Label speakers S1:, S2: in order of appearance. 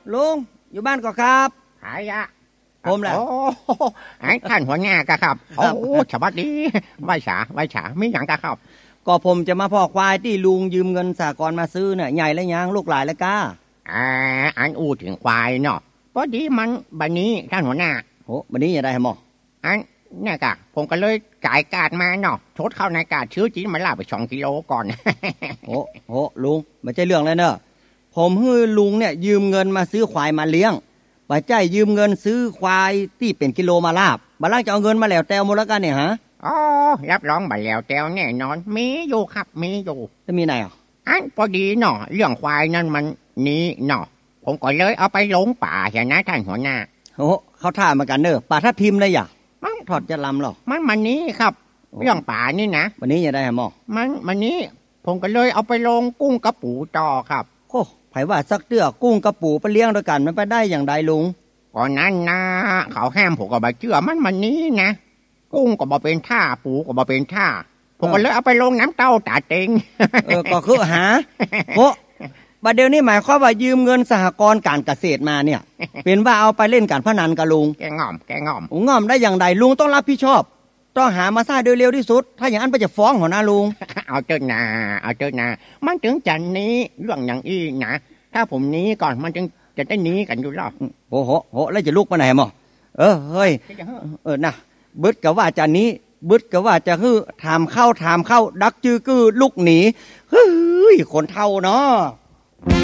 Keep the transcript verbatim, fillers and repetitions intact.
S1: ลุงอยู่บ้านก็ครับ
S2: หายะ
S1: ผมแหละ
S2: โอ้ไอ้ท่านหัวหน้ากะครับโอ้สวัสดีไหว้ฉาไหว้ฉามีหยังกะครับ
S1: ก็ผมจะมาพอกควายที่ลุงยืมเงินสหกรณ์มาซื้อเนี่ยใหญ่แล้วยังลูกหลายแล้วก้า
S2: อ่าอันอู้ถึงควายเนาะพอดีมันบันนี้ท่านหัวหน้า
S1: โหบันนี้อย่าได้หมอ
S2: อันเนี่ยกะผมก็เลยจ่ายการมาเนาะชดเข้าในกาชื้อจีนมาลาไปสองกิโลก่อน
S1: โอ้โหลุงไม่ใช่เรื่องเลยเนอะผมให้ลุงเนี่ยยืมเงินมาซื้อควายมาเลี้ยงป้าใจยืมเงินซื้อควายที่เป็นกิโลมาลาบบัลลังจะเอาเงินมาแล้วแต้วหมดแล้วกันเนี่ยฮะ
S2: อ๋อรับรองบัลแล้วแต้วแน่นอนมีอยู่ครับมีอยู่
S1: จะมีไหนอ่ะ
S2: อันพอดีเนาะเรื่องควายนั่นมันนี้เนาะผมก็เลยเอาไปลงป่าใช่นะท่านหัวหน้า
S1: โอ้เขาท่ามากันเนอะป่าทับทิมเลยอย่าถอดจะลำหรอ
S2: มันมันนี้ครับเรื่องป่านี่นะ
S1: วันนี้อย่าได้หมอ
S2: มันมันนี้ผมก็เลยเอาไปลงกุ้งกระปูต่อครับ
S1: โอ้ไผว่าสักเตื้อกุ้งกระปูไปเลี้ยงด้วยกันมันไปได้อย่างใดลุง
S2: ก่อนนั้นนะเขาแห้มผมก็บ่เชื่อมันมันนี้นะกุ้งก็บ่เป็นท่าปูก็บ่เป็นท่าผมก็เลยเอาไปลงน้ำเต้าตาเต็ง
S1: เออก็คือหาโอ้บัดเดี๋ยวนี้หมายความว่ายืมเงินสหกรณ์การเกษตรมาเนี่ยเป็นว่าเอาไปเล่นการพนันกับลุง
S2: แกง่อมแกง่อม
S1: ง่อมได้อย่างใดลุงต้องรับผิดชอบต้องหามาซะโดยเร็วที่สุดถ้าอย่างนั้นไปจะฟ้องหัวหน้าลุง
S2: เอาเจ้านาเอาเจ้านามันถึงจะนี้เรื่องอย่างอี้นะถ้าผมนี้ก่อนมันจึงจะได้นี้กันอยู่หรอ
S1: โอ้โหโหแล้วจะลุกไปไหนหมอเออเฮ้ยเออนะบึดกะว่าจะนี้บึดกะว่าจะคือถามเข้าถามเข้าดักจื้อกือลุกหนีเฮ้ยคนเท่าเนาะ